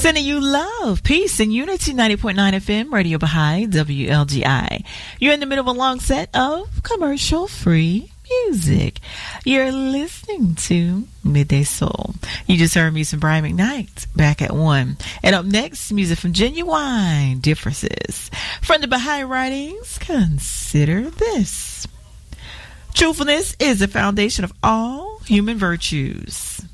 Sending you love, peace, and unity. 90.9 FM, Radio Baha'i, WLGI. You're in the middle of a long set of commercial-free music. You're listening to Midday Soul. You just heard me some Brian McKnight back at 1. And up next, music from Genuine Differences. From the Baha'i writings, consider this. Truthfulness is the foundation of all human virtues.